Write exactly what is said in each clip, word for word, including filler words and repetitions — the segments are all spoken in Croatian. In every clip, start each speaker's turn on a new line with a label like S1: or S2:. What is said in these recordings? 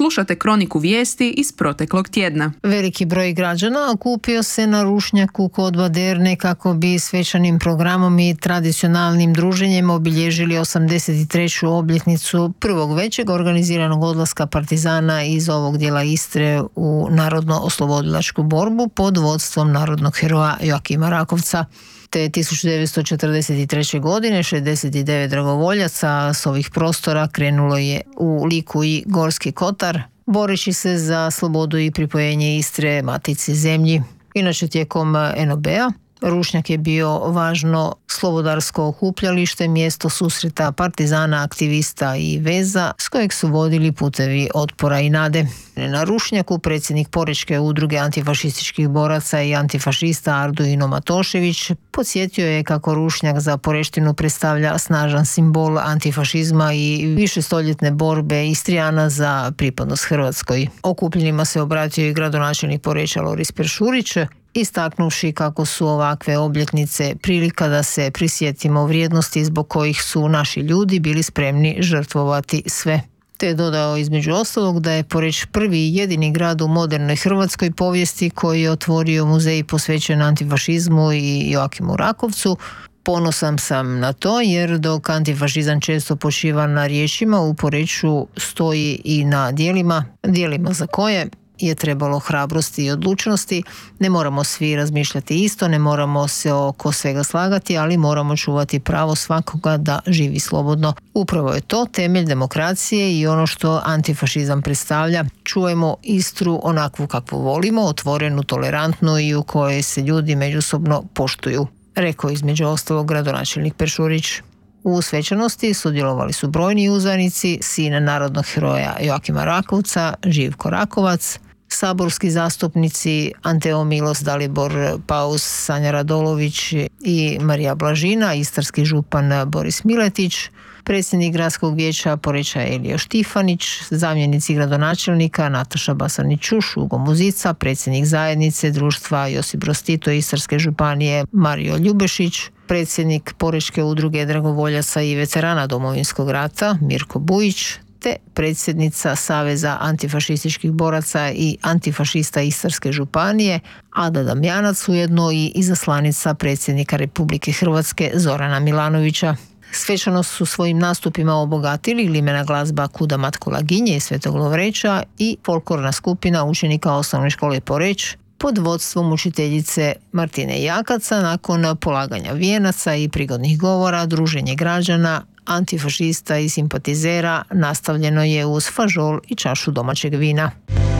S1: Slušate kroniku vijesti iz proteklog tjedna.
S2: Veliki broj građana okupio se na Rušnjaku kod Baderne kako bi svečanim programom i tradicionalnim druženjem obilježili osamdeset treću obljetnicu prvog većeg organiziranog odlaska partizana iz ovog dijela Istre u narodno-oslobodilačku borbu pod vodstvom narodnog heroja Joakima Rakovca. Te tisuću devetsto četrdeset treće. godine šezdeset devet dragovoljaca s ovih prostora krenulo je u Liku i Gorski kotar, boreći se za slobodu i pripojenje Istre matici zemlji. Inače, tijekom en o be-a Rušnjak je bio važno slobodarsko okupljalište, mjesto susreta partizana, aktivista i veza s kojeg su vodili putevi otpora i nade. Na Rušnjaku predsjednik Porečke udruge antifašističkih boraca i antifašista Arduino Matošević podsjetio je kako Rušnjak za Poreštinu predstavlja snažan simbol antifašizma i višestoljetne borbe Istrijana za pripadnost Hrvatskoj. Okupljenima se obratio i gradonačelnik Poreča Loris Peršurić, istaknuvši kako su ovakve obljetnice prilika da se prisjetimo vrijednosti zbog kojih su naši ljudi bili spremni žrtvovati sve. Te je dodao između ostalog da je Poreč prvi i jedini grad u modernoj hrvatskoj povijesti koji je otvorio muzej posvećen antifašizmu i Joakimu Rakovcu. Ponosan sam na to jer dok antifašizam često počiva na riječima, u Poreču stoji i na djelima, djelima za koje je trebalo hrabrosti i odlučnosti. Ne moramo svi razmišljati isto, ne moramo se oko svega slagati, ali moramo čuvati pravo svakoga da živi slobodno. Upravo je to temelj demokracije i ono što antifašizam predstavlja. Čujemo Istru onakvu kakvu volimo, otvorenu, tolerantnu i u kojoj se ljudi međusobno poštuju, rekao između ostalog gradonačelnik Peršurić. U svečanosti sudjelovali su brojni uzvanici, sin narodnog heroja Joakima Rakovca, Živko Rakovac, saborski zastupnici Anteo Milos, Dalibor Paus, Sanja Radolović i Marija Blažina, istarski župan Boris Miletić, predsjednik gradskog vijeća Poreča Elio Štifanić, zamjenici gradonačelnika Nataša Basarnić-Čuš, Ugo Muzica, predsjednik zajednice društva Josip Broz Tito Istarske županije Mario Ljubešić, predsjednik Porečke udruge dragovoljaca i veterana Domovinskog rata Mirko Bujić, te predsjednica Saveza antifašističkih boraca i antifašista Istarske županije Ada Damjanac, ujedno i izaslanica predsjednika Republike Hrvatske Zorana Milanovića. Svečanost su svojim nastupima obogatili glimena glazba Kuda Matko Laginje iz Svetog Lovreća i folklorna skupina učenika osnovne škole Poreč pod vodstvom učiteljice Martine Jakaca. Nakon polaganja vijenaca i prigodnih govora, druženje građana, antifašista i simpatizera nastavljeno je uz fažol i čašu domaćeg vina.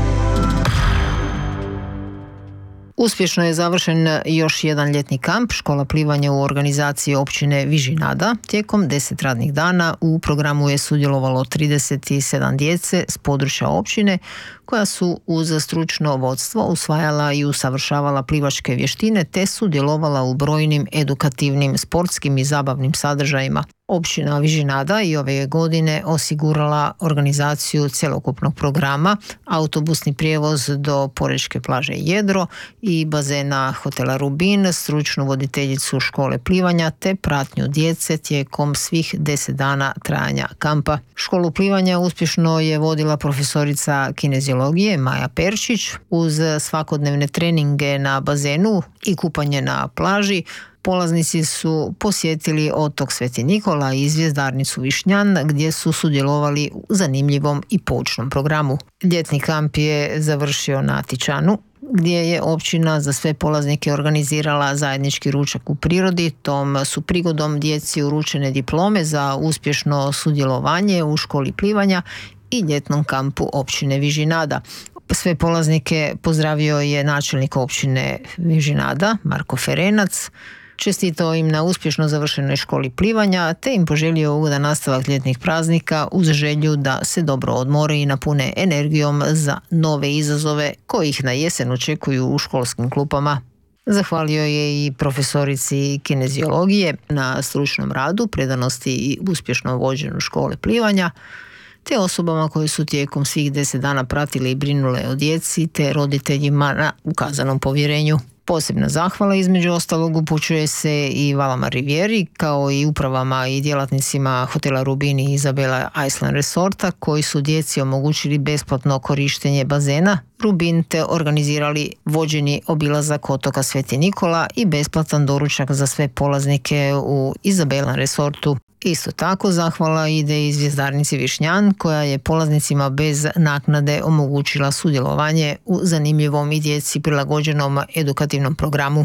S2: Uspješno je završen još jedan ljetni kamp škola plivanja u organizaciji općine Vižinada. Tijekom deset radnih dana u programu je sudjelovalo trideset sedam djece s područja općine koja su uz stručno vodstvo usvajala i usavršavala plivačke vještine te sudjelovala u brojnim edukativnim, sportskim i zabavnim sadržajima. Općina Vižinada i ove godine osigurala organizaciju cjelokupnog programa, autobusni prijevoz do Porečke plaže Jedro i bazena hotela Rubin, stručnu voditeljicu škole plivanja te pratnju djece tijekom svih deset dana trajanja kampa. Školu plivanja uspješno je vodila profesorica kineziologije Maja Perčić. Uz svakodnevne treninge na bazenu i kupanje na plaži, polaznici su posjetili otok Sveti Nikola i zvjezdarnicu Višnjan gdje su sudjelovali u zanimljivom i poučnom programu. Ljetni kamp je završio na Tičanu gdje je općina za sve polaznike organizirala zajednički ručak u prirodi. Tom su prigodom djeci uručene diplome za uspješno sudjelovanje u školi plivanja i ljetnom kampu općine Vižinada. Sve polaznike pozdravio je načelnik općine Vižinada Marko Ferenac, čestitao im na uspješno završenoj školi plivanja te im poželio ugodan nastavak ljetnih praznika uz želju da se dobro odmore i napune energijom za nove izazove koji ih na jesen očekuju u školskim klupama. Zahvalio je i profesorici kineziologije na stručnom radu, predanosti i uspješnom vođenju škole plivanja, te osobama koje su tijekom svih deset dana pratile i brinule o djeci te roditeljima na ukazanom povjerenju. Posebna zahvala između ostalog upućuje se i Valama Rivieri kao i upravama i djelatnicima hotela Rubin i Isabela Island Resorta koji su djeci omogućili besplatno korištenje bazena Rubin te organizirali vođeni obilazak otoka Sveti Nikola i besplatan doručak za sve polaznike u Isabela Resortu. Isto tako zahvala ide i zvjezdarnici Višnjan koja je polaznicima bez naknade omogućila sudjelovanje u zanimljivom i djeci prilagođenom edukativnom programu.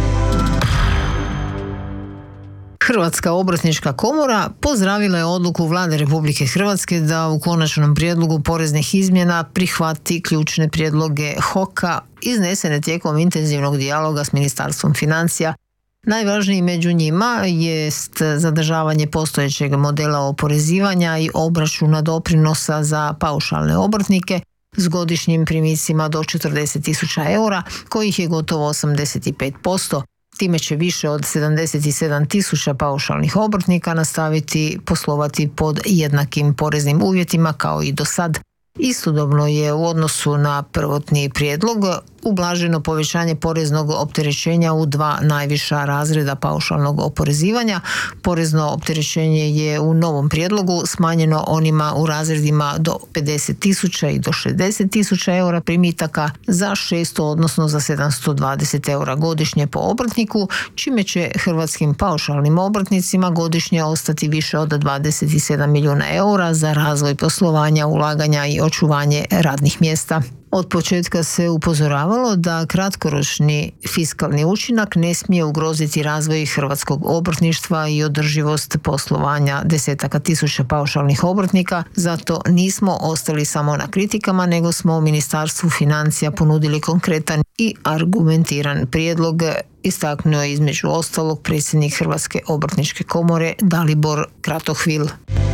S2: Hrvatska obrtnička komora pozdravila je odluku Vlade Republike Hrvatske da u konačnom prijedlogu poreznih izmjena prihvati ključne prijedloge H O K-a iznesene tijekom intenzivnog dijaloga s Ministarstvom financija. Najvažniji među njima jest zadržavanje postojećeg modela oporezivanja i obračuna doprinosa za paušalne obrtnike s godišnjim primicima do četrdeset tisuća eura, kojih je gotovo osamdeset pet posto. Time će više od sedamdeset sedam tisuća paušalnih obrtnika nastaviti poslovati pod jednakim poreznim uvjetima kao i do sad. Istodobno je u odnosu na prvotni prijedlog ublaženo povećanje poreznog opterećenja u dva najviša razreda paušalnog oporezivanja. Porezno opterećenje je u novom prijedlogu smanjeno onima u razredima do pedeset tisuća i do šezdeset tisuća eura primitaka za šesto odnosno za sedamsto dvadeset eura godišnje po obrtniku, čime će hrvatskim paušalnim obrtnicima godišnje ostati više od dvadeset sedam milijuna eura za razvoj poslovanja, ulaganja i očuvanje radnih mjesta. Od početka se upozoravalo da kratkoročni fiskalni učinak ne smije ugroziti razvoj hrvatskog obrtništva i održivost poslovanja desetaka tisuća paušalnih obrtnika, zato nismo ostali samo na kritikama, nego smo u Ministarstvu financija ponudili konkretan i argumentiran prijedlog, istaknuo je između ostalog predsjednik Hrvatske obrtničke komore Dalibor Kratohvil.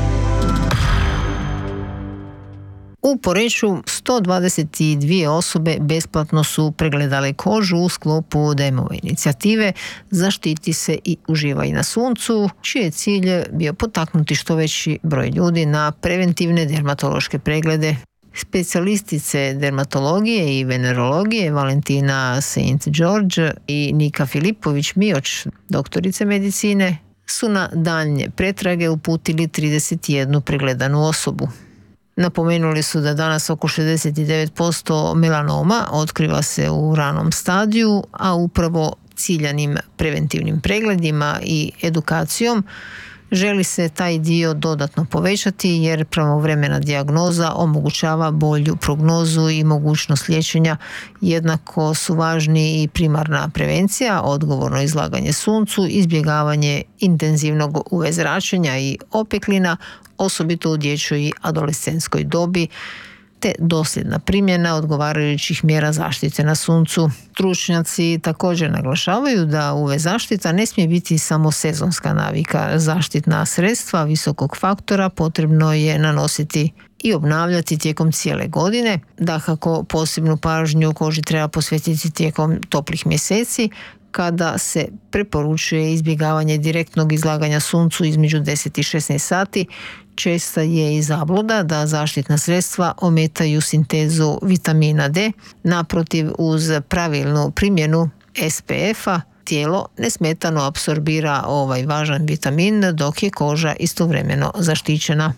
S2: U Poreču sto dvadeset dvije osobe besplatno su pregledale kožu u sklopu Demove inicijative Zaštiti se i uživaj na suncu, čiji je cilj bio potaknuti što veći broj ljudi na preventivne dermatološke preglede. Specijalistice dermatologije i venerologije Valentina Saint George i Nika Filipović-Mioč, doktorice medicine, su na daljnje pretrage uputili trideset jednu pregledanu osobu. Napomenuli su da danas oko šezdeset devet posto melanoma otkriva se u ranom stadiju, a upravo ciljanim preventivnim pregledima i edukacijom želi se taj dio dodatno povećati jer pravovremena dijagnoza omogućava bolju prognozu i mogućnost liječenja. Jednako su važni i primarna prevencija, odgovorno izlaganje suncu, izbjegavanje intenzivnog U V zračenja i opeklina, osobito u dječjoj i adolescentskoj dobi, te dosljedna primjena odgovarajućih mjera zaštite na suncu. Stručnjaci također naglašavaju da U V zaštita ne smije biti samo sezonska navika. Zaštitna sredstva visokog faktora potrebno je nanositi i obnavljati tijekom cijele godine. Dakako, posebnu pažnju koži treba posvetiti tijekom toplih mjeseci, kada se preporučuje izbjegavanje direktnog izlaganja suncu između deset i šesnaest sati. Česta je i zabluda da zaštitna sredstva ometaju sintezu vitamina D. Naprotiv, uz pravilnu primjenu S P F-a tijelo nesmetano apsorbira ovaj važan vitamin, dok je koža istovremeno zaštićena.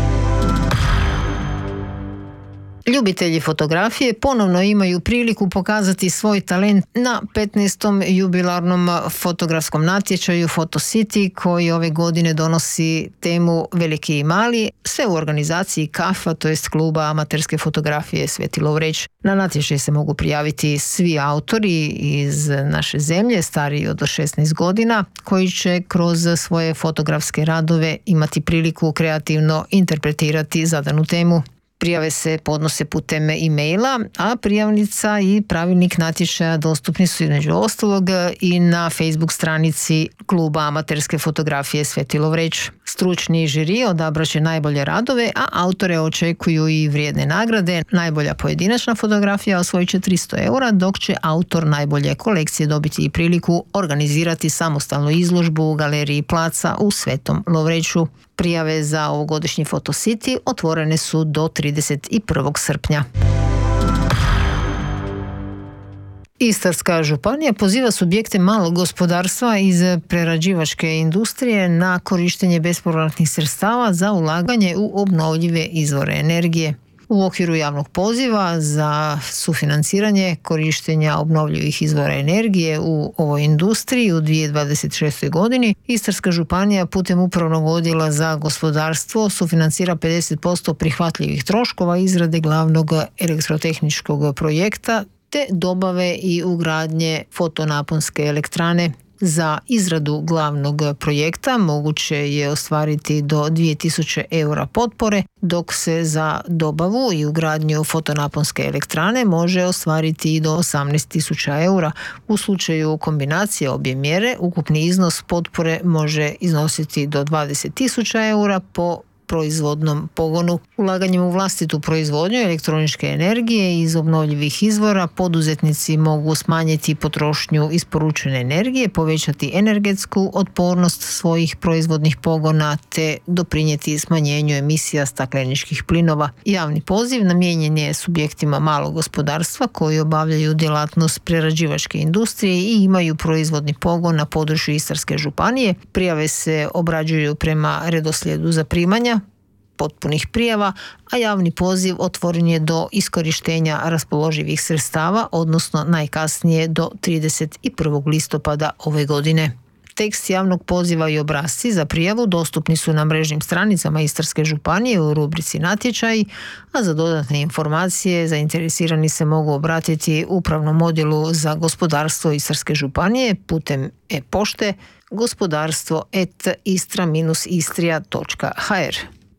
S2: Ljubitelji fotografije ponovno imaju priliku pokazati svoj talent na petnaestom jubilarnom fotografskom natječaju Photo City koji ove godine donosi temu Veliki i mali, sve u organizaciji K A F-a, to jest kluba amaterske fotografije Sveti Lovreć. Na natječaj se mogu prijaviti svi autori iz naše zemlje, stariji od šesnaest godina, koji će kroz svoje fotografske radove imati priliku kreativno interpretirati zadanu temu. Prijave se podnose putem e-maila, a prijavnica i pravilnik natječaja dostupni su između ostalog i na Facebook stranici kluba amaterske fotografije Sveti Lovreć. Stručni žiri odabrat će najbolje radove, a autore očekuju i vrijedne nagrade. Najbolja pojedinačna fotografija osvojit će tristo eura, dok će autor najbolje kolekcije dobiti i priliku organizirati samostalnu izložbu u galeriji Placa u Svetom Lovreću. Prijave za ovogodišnji Photo City otvorene su do trideset prvog srpnja. Istarska županija poziva subjekte malog gospodarstva iz prerađivačke industrije na korištenje bespovratnih sredstava za ulaganje u obnovljive izvore energije. U okviru javnog poziva za sufinanciranje korištenja obnovljivih izvora energije u ovoj industriji u dvije tisuće dvadeset šestoj. godini Istarska županija putem Upravnog odjela za gospodarstvo sufinancira pedeset posto prihvatljivih troškova izrade glavnog elektrotehničkog projekta te dobave i ugradnje fotonaponske elektrane. Za izradu glavnog projekta moguće je ostvariti do dvije tisuće eura potpore, dok se za dobavu i ugradnju fotonaponske elektrane može ostvariti i do osamnaest tisuća eura. U slučaju kombinacije obje mjere, ukupni iznos potpore može iznositi do dvadeset tisuća eura po proizvodnom pogonu. Ulaganjem u vlastitu proizvodnju elektroničke energije iz obnovljivih izvora poduzetnici mogu smanjiti potrošnju isporučene energije, povećati energetsku otpornost svojih proizvodnih pogona te doprinijeti smanjenju emisija stakleničkih plinova. Javni poziv namijenjen je subjektima malog gospodarstva koji obavljaju djelatnost prerađivačke industrije i imaju proizvodni pogon na području Istarske županije. Prijave se obrađuju prema redoslijedu zaprimanja potpunih prijava, a javni poziv otvoren je do iskorištenja raspoloživih sredstava, odnosno najkasnije do trideset prvog listopada ove godine. Tekst javnog poziva i obrasci za prijavu dostupni su na mrežnim stranicama Istarske županije u rubrici natječaji, a za dodatne informacije zainteresirani se mogu obratiti Upravnom odjelu za gospodarstvo Istarske županije putem e-pošte gospodarstvo at istra dash istria točka h r.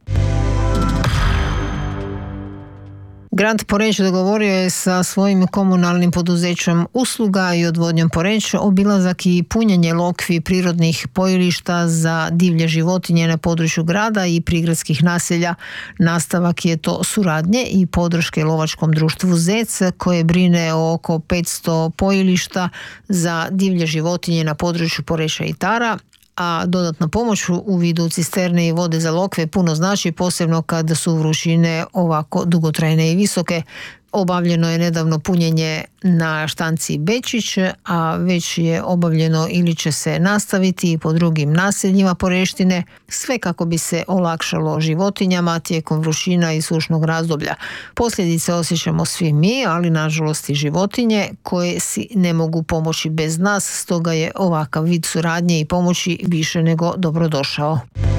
S2: Grad Poreč dogovorio je sa svojim komunalnim poduzećem Usluga i odvodnjom Poreč obilazak i punjenje lokvi prirodnih pojilišta za divlje životinje na području grada i prigradskih naselja. Nastavak je to suradnje i podrške lovačkom društvu Zec koje brine o oko petsto pojilišta za divlje životinje na području Poreča i Tara, a dodatna pomoć u vidu cisterne i vode za lokve puno znači, posebno kad su vrućine ovako dugotrajne i visoke. Obavljeno je nedavno punjenje na štanci Bečić, a već je obavljeno ili će se nastaviti i po drugim naseljima Poreštine, sve kako bi se olakšalo životinjama tijekom vrućina i sušnog razdoblja. Posljedice osjećamo svi mi, ali nažalost i životinje koje si ne mogu pomoći bez nas, stoga je ovakav vid suradnje i pomoći više nego dobrodošao.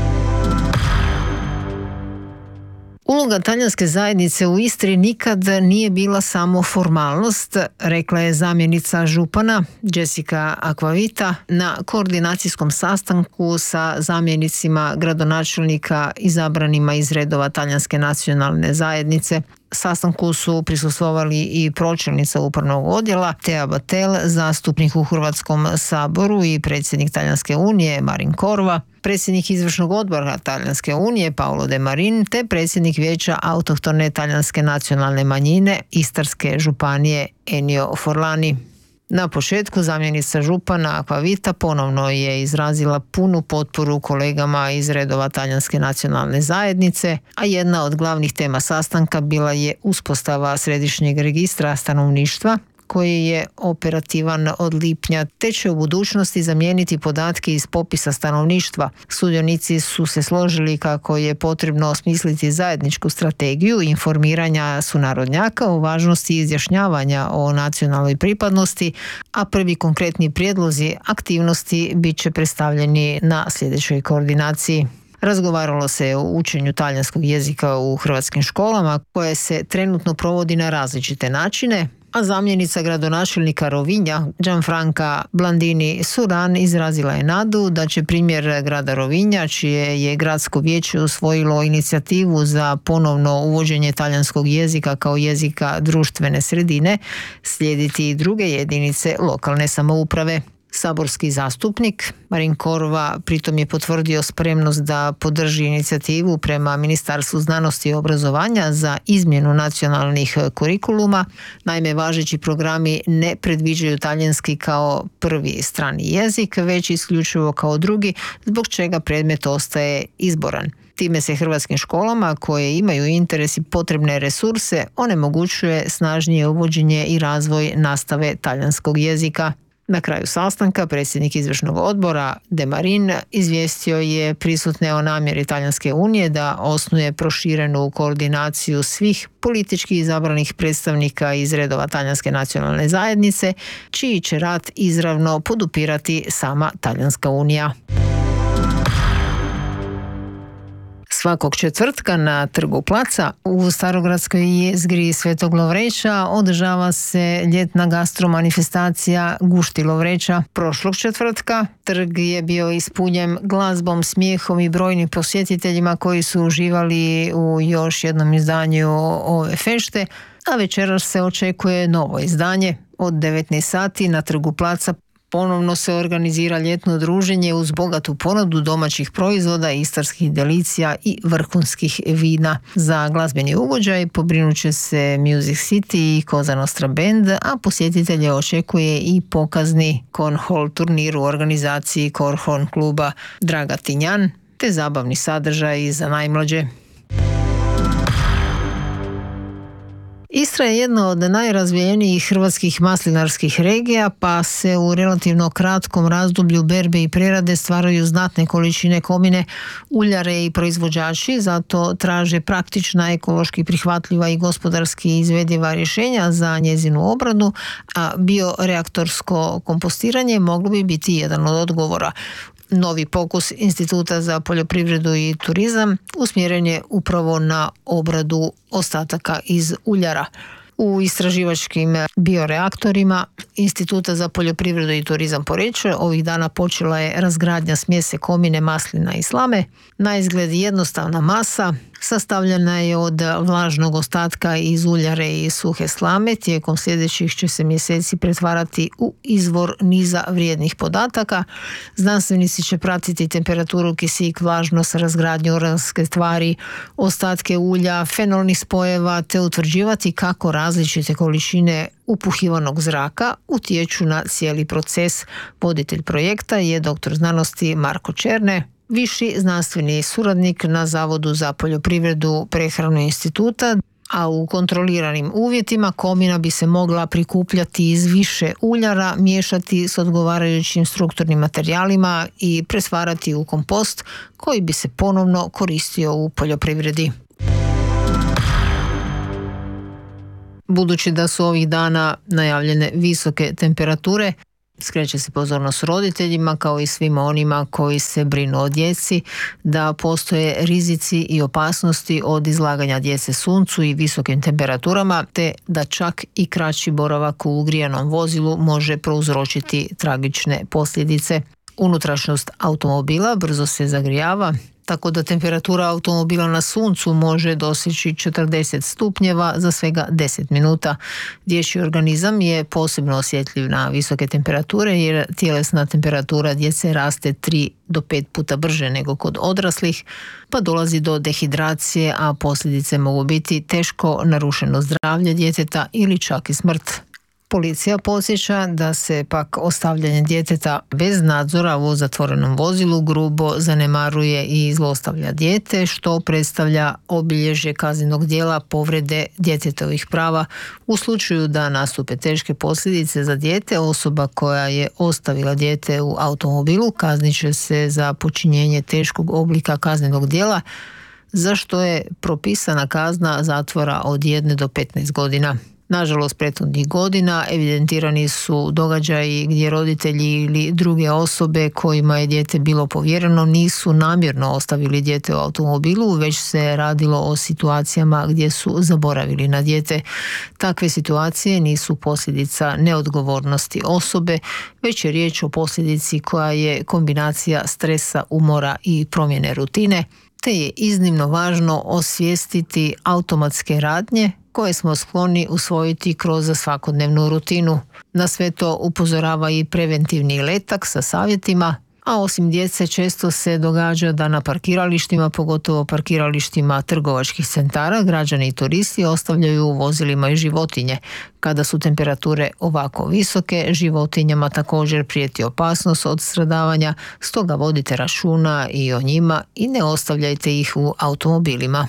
S2: Uloga talijanske zajednice u Istri nikad nije bila samo formalnost, rekla je zamjenica župana Jessica Acquavita na koordinacijskom sastanku sa zamjenicima gradonačelnika izabranima iz redova talijanske nacionalne zajednice. Sastanku su prisustvovali i pročelnica upravnog odjela Tea Batel, zastupnik u Hrvatskom saboru i predsjednik Talijanske unije Marin Corva, predsjednik izvršnog odbora Talijanske unije Paolo De Marin te predsjednik vijeća autohtone talijanske nacionalne manjine Istarske županije Ennio Forlani. Na početku zamjenica župana Acquavita ponovno je izrazila punu potporu kolegama iz redova talijanske nacionalne zajednice, a jedna od glavnih tema sastanka bila je uspostava središnjeg registra stanovništva koji je operativan od lipnja te će u budućnosti zamijeniti podatke iz popisa stanovništva. Sudionici su se složili kako je potrebno osmisliti zajedničku strategiju informiranja sunarodnjaka o važnosti izjašnjavanja o nacionalnoj pripadnosti, a prvi konkretni prijedlozi aktivnosti bit će predstavljeni na sljedećoj koordinaciji. Razgovaralo se o učenju talijanskog jezika u hrvatskim školama koje se trenutno provodi na različite načine, a zamjenica gradonačelnika Rovinja Gianfranca Blandini Suran izrazila je nadu da će primjer grada Rovinja, čije je gradsko vijeće usvojilo inicijativu za ponovno uvođenje talijanskog jezika kao jezika društvene sredine, slijediti i druge jedinice lokalne samouprave. Saborski zastupnik Marin Corva pritom je potvrdio spremnost da podrži inicijativu prema Ministarstvu znanosti i obrazovanja za izmjenu nacionalnih kurikuluma. Naime, važeći programi ne predviđaju talijanski kao prvi strani jezik, već isključivo kao drugi, zbog čega predmet ostaje izboran. Time se hrvatskim školama koje imaju interes i potrebne resurse onemogućuje snažnije uvođenje i razvoj nastave talijanskog jezika. Na kraju sastanka predsjednik izvršnog odbora De Marin izvijestio je prisutne o namjeri Talijanske unije da osnuje proširenu koordinaciju svih politički izabranih predstavnika iz redova Talijanske nacionalne zajednice, čiji će rad izravno podupirati sama Talijanska unija. Svakog četvrtka na Trgu Placa u Starogradskoj jezgri Svetog Lovreća održava se ljetna gastromanifestacija Gušti Lovreća. Prošlog četvrtka trg je bio ispunjen glazbom, smijehom i brojnim posjetiteljima koji su uživali u još jednom izdanju ove fešte, a večeras se očekuje novo izdanje. Od devetnaest sati na Trgu Placa ponovno se organizira ljetno druženje uz bogatu ponudu domaćih proizvoda, istarskih delicija i vrhunskih vina. Za glazbeni ugođaj pobrinut će se Music City i Cosa Nostra Band, a posjetitelje očekuje i pokazni cornhole turnir u organizaciji Cornhole kluba Draga Tinjan, te zabavni sadržaj za najmlađe. Istra je jedna od najrazvijenijih hrvatskih maslinarskih regija, pa se u relativno kratkom razdoblju berbe i prerade stvaraju znatne količine komine. Uljare i proizvođači zato traže praktična, ekološki prihvatljiva i gospodarski izvediva rješenja za njezinu obradu, a bioreaktorsko kompostiranje moglo bi biti jedan od odgovora. Novi pokus Instituta za poljoprivredu i turizam usmjeren je upravo na obradu ostataka iz uljara. U istraživačkim bioreaktorima Instituta za poljoprivredu i turizam Poreč ovih dana počela je razgradnja smjese komine, maslina i slame. Na izgled jednostavna masa sastavljena je od vlažnog ostatka iz uljare i suhe slame. Tijekom sljedećih će se mjeseci pretvarati u izvor niza vrijednih podataka. Znanstvenici će pratiti temperaturu, kisik, vlažnost, razgradnju organske tvari, ostatke ulja, fenolnih spojeva, te utvrđivati kako različite količine upuhivanog zraka utječu na cijeli proces. Voditelj projekta je doktor znanosti Marko Černe, viši znanstveni suradnik na Zavodu za poljoprivredu Prehranu instituta, a u kontroliranim uvjetima komina bi se mogla prikupljati iz više uljara, miješati s odgovarajućim strukturnim materijalima i pretvarati u kompost koji bi se ponovno koristio u poljoprivredi. Budući da su ovih dana najavljene visoke temperature, skreće se pozornost roditeljima kao i svima onima koji se brinu o djeci da postoje rizici i opasnosti od izlaganja djece suncu i visokim temperaturama, te da čak i kraći boravak u ugrijanom vozilu može prouzročiti tragične posljedice. Unutrašnjost automobila brzo se zagrijava, tako da temperatura automobila na suncu može doseći četrdeset stupnjeva za svega deset minuta. Dječji organizam je posebno osjetljiv na visoke temperature jer tjelesna temperatura djece raste tri do pet puta brže nego kod odraslih, pa dolazi do dehidracije, a posljedice mogu biti teško narušeno zdravlje djeteta ili čak i smrt. Policija podsjeća da se pak ostavljanje djeteta bez nadzora u zatvorenom vozilu grubo zanemaruje i zlostavlja dijete, što predstavlja obilježje kaznenog djela povrede djetetovih prava. U slučaju da nastupe teške posljedice za dijete, osoba koja je ostavila dijete u automobilu kaznit će se za počinjenje teškog oblika kaznenog djela, za što je propisana kazna zatvora od jedne do petnaest godina. Nažalost, prethodnih godina evidentirani su događaji gdje roditelji ili druge osobe kojima je dijete bilo povjereno nisu namjerno ostavili dijete u automobilu, već se radilo o situacijama gdje su zaboravili na dijete. Takve situacije nisu posljedica neodgovornosti osobe, već je riječ o posljedici koja je kombinacija stresa, umora i promjene rutine, te je iznimno važno osvijestiti automatske radnje koje smo skloni usvojiti kroz svakodnevnu rutinu. Na sve to upozorava i preventivni letak sa savjetima, a osim djece često se događa da na parkiralištima, pogotovo parkiralištima trgovačkih centara, građani i turisti ostavljaju u vozilima i životinje. Kada su temperature ovako visoke, životinjama također prijeti opasnost od stradavanja, stoga vodite računa i o njima i ne ostavljajte ih u automobilima.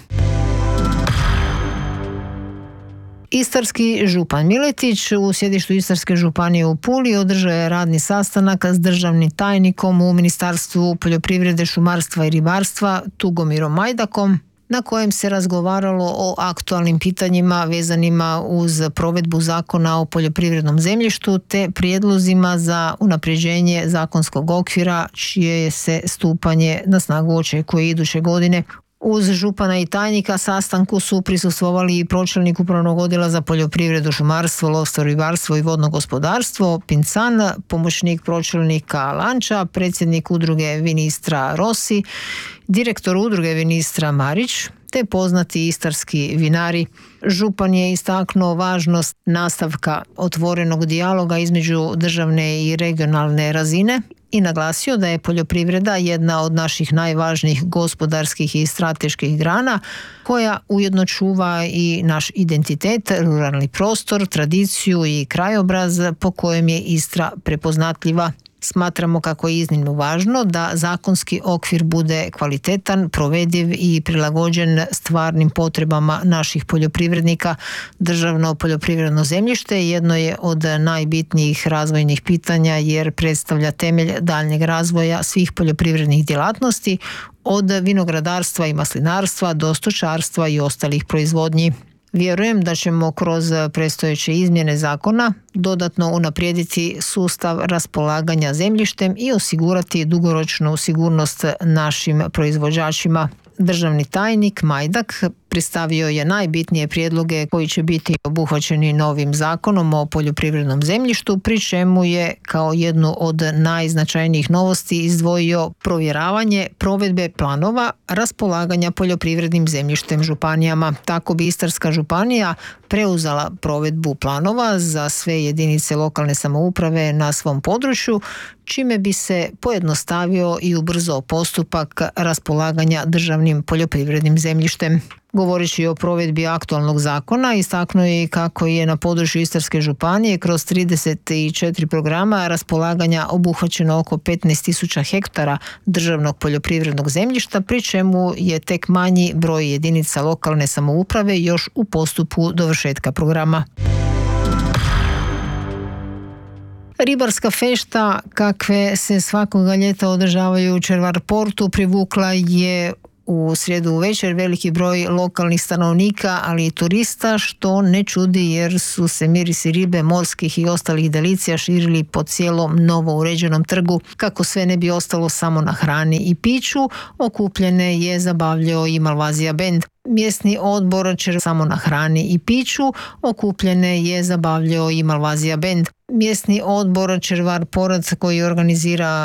S2: Istarski župan Miletić u sjedištu Istarske županije u Puli održao je radni sastanak s državnim tajnikom u Ministarstvu poljoprivrede, šumarstva i ribarstva Tugomirom Majdakom, na kojem se razgovaralo o aktualnim pitanjima vezanima uz provedbu zakona o poljoprivrednom zemljištu te prijedlozima za unapređenje zakonskog okvira čije se stupanje na snagu očekuje iduće godine. Uz župana i tajnika sastanku su prisustvovali i pročelnik Upravnog odjela za poljoprivredu, šumarstvo, lovstvo, ribarstvo i vodno gospodarstvo Pincan, pomoćnik pročelnika Lanča, predsjednik udruge Vinistra Rossi, direktor udruge Vinistra Marić te poznati istarski vinari. Župan je istaknuo važnost nastavka otvorenog dijaloga između državne i regionalne razine i naglasio da je poljoprivreda jedna od naših najvažnijih gospodarskih i strateških grana koja ujedno čuva i naš identitet, ruralni prostor, tradiciju i krajobraz po kojem je Istra prepoznatljiva. Smatramo kako je iznimno važno da zakonski okvir bude kvalitetan, provediv i prilagođen stvarnim potrebama naših poljoprivrednika. Državno poljoprivredno zemljište jedno je od najbitnijih razvojnih pitanja jer predstavlja temelj daljnjeg razvoja svih poljoprivrednih djelatnosti, od vinogradarstva i maslinarstva do stočarstva i ostalih proizvodnji. Vjerujem da ćemo kroz predstojeće izmjene zakona dodatno unaprijediti sustav raspolaganja zemljištem i osigurati dugoročnu sigurnost našim proizvođačima. Državni tajnik Majdak predstavio je najbitnije prijedloge koji će biti obuhvaćeni novim zakonom o poljoprivrednom zemljištu, pri čemu je kao jednu od najznačajnijih novosti izdvojio provjeravanje provedbe planova raspolaganja poljoprivrednim zemljištem županijama. Tako bi Istarska županija preuzela provedbu planova za sve jedinice lokalne samouprave na svom području, čime bi se pojednostavio i ubrzao postupak raspolaganja državnim poljoprivrednim zemljištem. Govoreći o provedbi aktualnog zakona, istaknuo je i kako je na području Istarske županije kroz trideset četiri programa raspolaganja obuhvaćeno oko petnaest tisuća hektara državnog poljoprivrednog zemljišta, pri čemu je tek manji broj jedinica lokalne samouprave još u postupku dovršetka programa. Ribarska fešta, kakve se svakoga ljeta održavaju u Červar portu, privukla je u srijedu uvečer veliki broj lokalnih stanovnika, ali i turista, što ne čudi jer su se mirisi ribe, morskih i ostalih delicija širili po cijelom novo uređenom trgu. Kako sve ne bi ostalo samo na hrani i piću, okupljene je zabavljao i Malvazija bend. Mjesni odbor će samo na hrani i piću okupljene je zabavljao i Malvazija bend. Mjesni odbor Červar Porac koji organizira